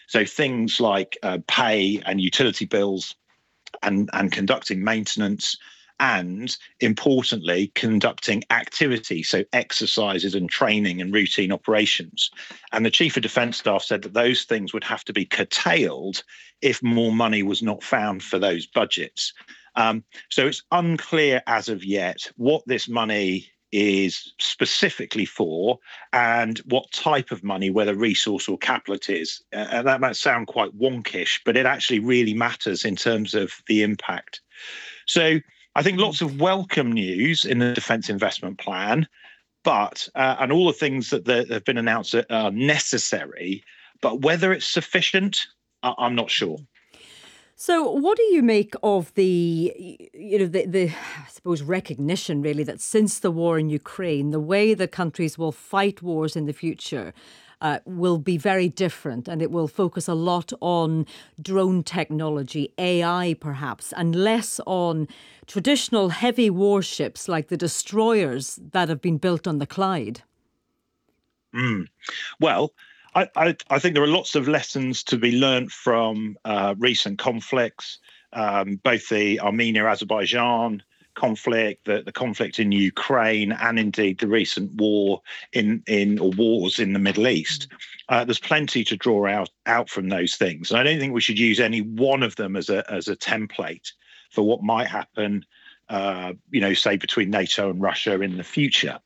So things like pay and utility bills and conducting maintenance and, importantly, conducting activity, so exercises and training and routine operations. And the Chief of Defence Staff said that those things would have to be curtailed if more money was not found for those budgets. So it's unclear as of yet what this money is specifically for and what type of money, whether resource or capital it is. And that might sound quite wonkish, but it actually really matters in terms of the impact. So I think lots of welcome news in the Defence Investment Plan, but and all the things that have been announced are necessary, but whether it's sufficient, I'm not sure. So what do you make of the I suppose, recognition, really, that since the war in Ukraine, the way the countries will fight wars in the future will be very different, and it will focus a lot on drone technology, AI perhaps, and less on traditional heavy warships like the destroyers that have been built on the Clyde? Well, I think there are lots of lessons to be learned from recent conflicts, both the Armenia-Azerbaijan conflict, the conflict in Ukraine, and indeed the recent war or wars in the Middle East. There's plenty to draw out from those things, and I don't think we should use any one of them as a template for what might happen, say between NATO and Russia in the future.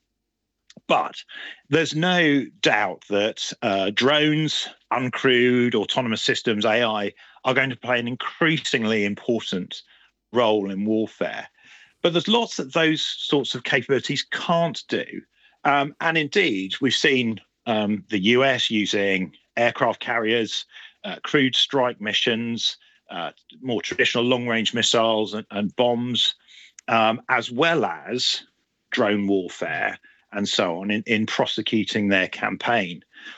But there's no doubt that drones, uncrewed, autonomous systems, AI, are going to play an increasingly important role in warfare. But there's lots that those sorts of capabilities can't do. And indeed, we've seen the US using aircraft carriers, crewed strike missions, more traditional long-range missiles and bombs, as well as drone warfare and so on in prosecuting their campaign.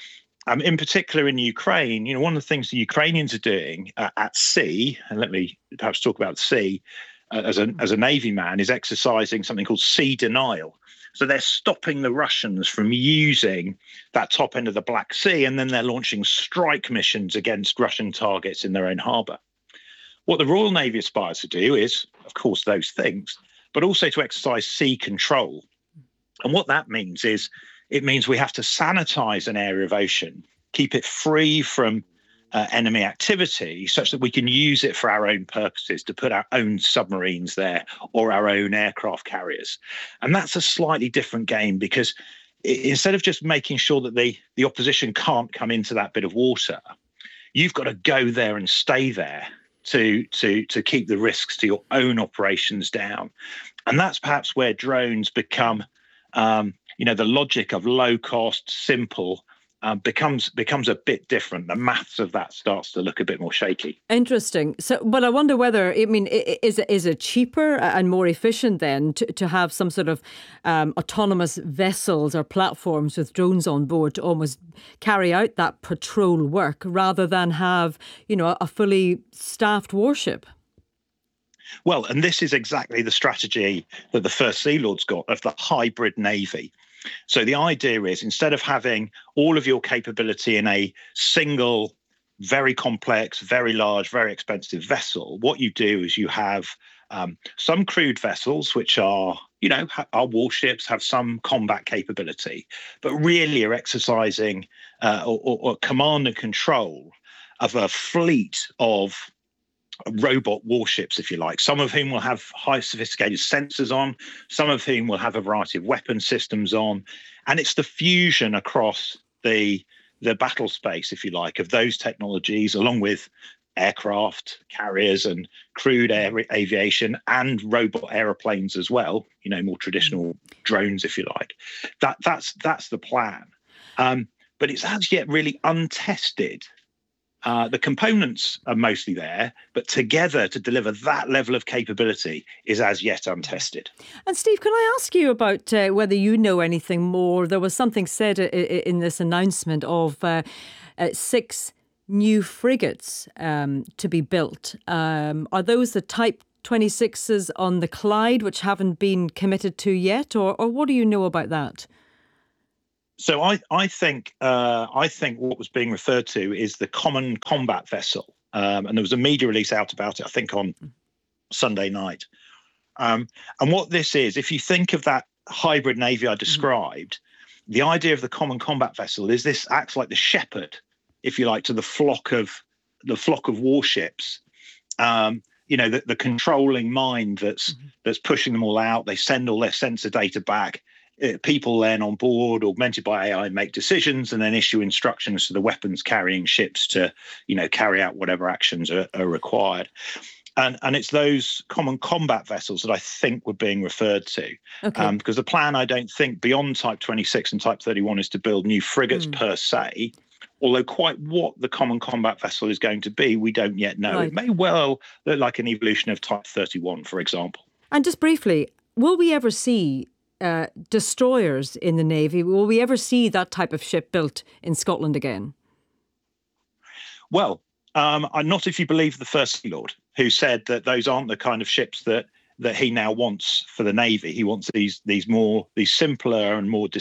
In particular in Ukraine, one of the things the Ukrainians are doing at sea, and let me perhaps talk about sea as a Navy man, is exercising something called sea denial. So they're stopping the Russians from using that top end of the Black Sea, and then they're launching strike missions against Russian targets in their own harbour. What the Royal Navy aspires to do is, of course, those things, but also to exercise sea control. And what that means is it means we have to sanitize an area of ocean, keep it free from enemy activity such that we can use it for our own purposes, to put our own submarines there or our own aircraft carriers. And that's a slightly different game, because instead of just making sure that the opposition can't come into that bit of water, you've got to go there and stay there to keep the risks to your own operations down. And that's perhaps where drones become the logic of low cost, simple, becomes a bit different. The maths of that starts to look a bit more shaky. Interesting. So, but I wonder whether, is it cheaper and more efficient then to have some sort of autonomous vessels or platforms with drones on board to almost carry out that patrol work rather than have, a fully staffed warship? Well, and this is exactly the strategy that the First Sea Lords got of the hybrid navy. So the idea is, instead of having all of your capability in a single, very complex, very large, very expensive vessel, what you do is you have some crewed vessels, which are warships, have some combat capability, but really are exercising or command and control of a fleet of robot warships, if you like, some of whom will have high sophisticated sensors on, some of whom will have a variety of weapon systems on. And it's the fusion across the battle space, if you like, of those technologies, along with aircraft carriers and crewed aviation and robot aeroplanes as well, more traditional drones, if you like. That's the plan. But it's as yet really untested. The components are mostly there, but together to deliver that level of capability is as yet untested. And Steve, can I ask you about whether you know anything more? There was something said in this announcement of 6 new frigates to be built. Are those the Type 26s on the Clyde, which haven't been committed to yet? Or what do you know about that? So I think what was being referred to is the Common Combat Vessel, and there was a media release out about it, I think, on Sunday night. And what this is, if you think of that hybrid navy I described, the idea of the Common Combat Vessel is this acts like the shepherd, if you like, to the flock of warships. The controlling mind that's pushing them all out. They send all their sensor data back. People then on board, augmented by AI, make decisions and then issue instructions to the weapons carrying ships to, carry out whatever actions are required. And it's those common combat vessels that I think were being referred to. Okay. Because the plan, I don't think, beyond Type 26 and Type 31 is to build new frigates per se. Although quite what the common combat vessel is going to be, we don't yet know. Right. It may well look like an evolution of Type 31, for example. And just briefly, will we ever see destroyers in the Navy? Will we ever see that type of ship built in Scotland again? Well, not if you believe the First Sea Lord, who said that those aren't the kind of ships that he now wants for the Navy. He wants these simpler and more